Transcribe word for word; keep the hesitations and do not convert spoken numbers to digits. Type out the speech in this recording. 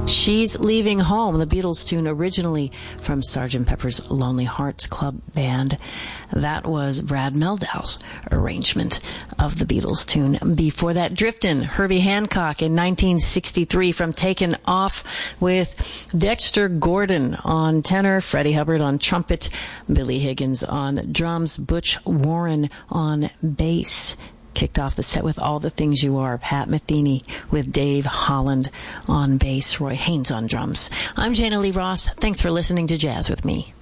She's Leaving Home, the Beatles tune originally from Sergeant Pepper's Lonely Hearts Club Band. That was Brad Meldau's arrangement of the Beatles tune. Before that, Driftin', Herbie Hancock in nineteen sixty-three from Taken Off with Dexter Gordon on tenor, Freddie Hubbard on trumpet, Billy Higgins on drums, Butch Warren on bass. Kicked off the set with All the Things You Are, Pat Metheny with Dave Holland on bass, Roy Haynes on drums. I'm Jana Lee Ross. Thanks for listening to Jazz with Me.